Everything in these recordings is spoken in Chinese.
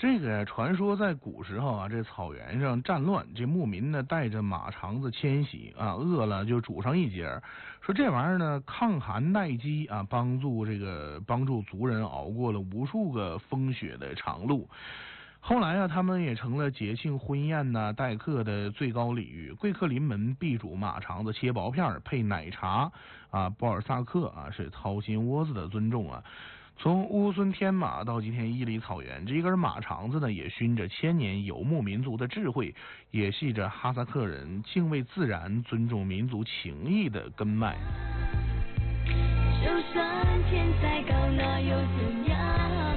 这个传说在古时候啊，这草原上战乱，这牧民呢带着马肠子迁徙啊，饿了就煮上一截，说这玩意儿呢抗寒耐饥啊，帮助族人熬过了无数个风雪的长路。后来啊，他们也成了节庆婚宴呐、待客的最高礼遇。贵客临门必煮马肠子，切薄片配奶茶啊，波尔萨克啊，是掏心窝子的尊重啊。从乌孙天马到今天伊犁草原，这一根马肠子呢，也熏着千年游牧民族的智慧，也系着哈萨克人敬畏自然、尊重民族情谊的根脉。 就算天再高，那又怎样？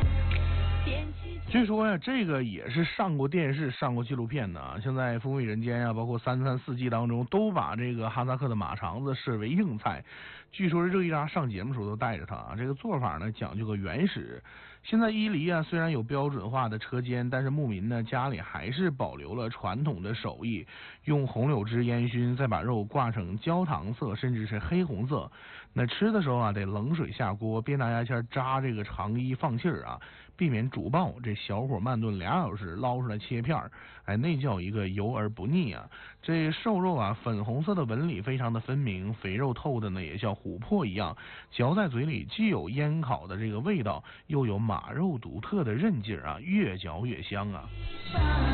据说呀，这个也是上过电视、上过纪录片的啊。像在《风味人间》啊，包括《三餐四季》当中，都把这个哈萨克的马肠子视为硬菜。据说是热依扎上节目时候都带着它啊。这个做法呢，讲究个原始。现在伊犁啊，虽然有标准化的车间，但是牧民呢家里还是保留了传统的手艺，用红柳枝烟熏，再把肉挂成焦糖色甚至是黑红色。那吃的时候啊，得冷水下锅，别拿牙签扎这个肠衣放气儿啊，避免煮爆。这小火慢炖2小时，捞出来切片儿，哎，那叫一个油而不腻啊。这瘦肉啊，粉红色的纹理非常的分明，肥肉透的呢也像琥珀一样，嚼在嘴里既有烟烤的这个味道，又有马肉独特的韧劲儿啊，越嚼越香啊。